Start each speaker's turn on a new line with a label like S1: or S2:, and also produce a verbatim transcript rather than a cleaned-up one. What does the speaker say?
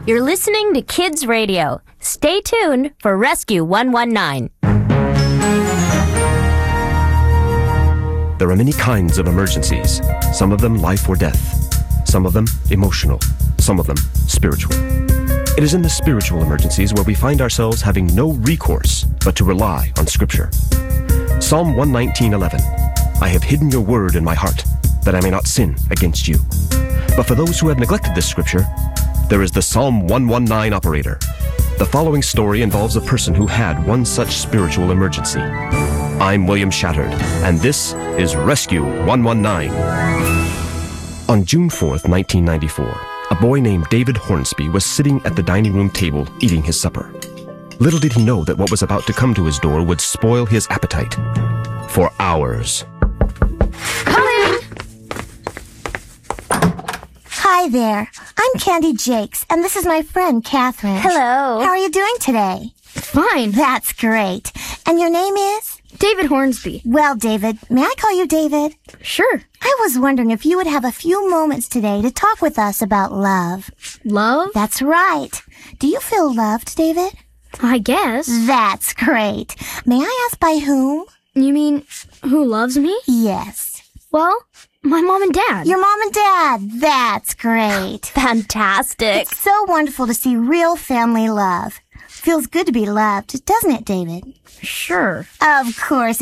S1: You're listening to Kids Radio. Stay tuned for Rescue one one nine.
S2: There are many kinds of emergencies, some of them life or death, some of them emotional, some of them spiritual. It is in the spiritual emergencies where we find ourselves having no recourse but to rely on Scripture. Psalm one nineteen eleven, I have hidden your word in my heart, that I may not sin against you. But for those who have neglected this Scripture, there is the Psalm one one nine operator. The following story involves a person who had one such spiritual emergency. I'm William Shattered, and this is Rescue one one nine. On June fourth, nineteen ninety-four, a boy named David Hornsby was sitting at the dining room table eating his supper. Little did he know that what was about to come to his door would spoil his appetite for hours.
S1: Come in!
S3: Hi there. I'm Candy Jakes, and this is my friend, Catherine.
S1: Hello.
S3: How are you doing today?
S1: Fine.
S3: That's great. And your name is?
S1: David Hornsby.
S3: Well, David, may I call you David?
S1: Sure.
S3: I was wondering if you would have a few moments today to talk with us about love.
S1: Love?
S3: That's right. Do you feel loved, David?
S1: I guess.
S3: That's great. May I ask by whom?
S1: You mean, who loves me?
S3: Yes.
S1: Well, my mom and dad.
S3: Your mom and dad. That's great.
S1: Fantastic.
S3: It's so wonderful to see real family love. Feels good to be loved, doesn't it, David?
S1: Sure.
S3: Of course.